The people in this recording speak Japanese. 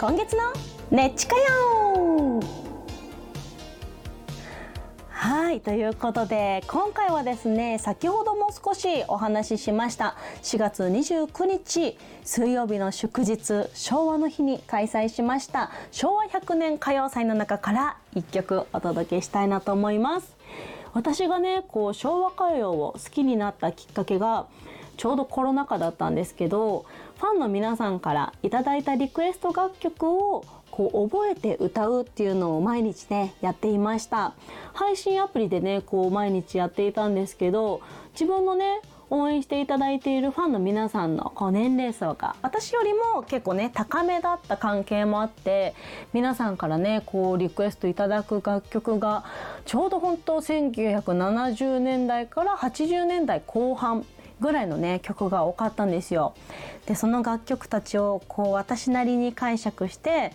今月のねっちかよ。はい、ということで今回はですね、先ほども少しお話ししました4月29日水曜日の祝日、昭和の日に開催しました昭和100年歌謡祭の中から1曲お届けしたいなと思います。私がね、昭和歌謡を好きになったきっかけがちょうどコロナ禍だったんですけど、ファンの皆さんからいただいたリクエスト楽曲を覚えて歌うっていうのを毎日ねやっていました。配信アプリでね毎日やっていたんですけど、自分のね応援していただいているファンの皆さんの年齢層が私よりも結構ね高めだった関係もあって、皆さんからねリクエストいただく楽曲がちょうど本当1970年代から80年代後半ぐらいのね曲が多かったんですよ。でその楽曲たちを私なりに解釈して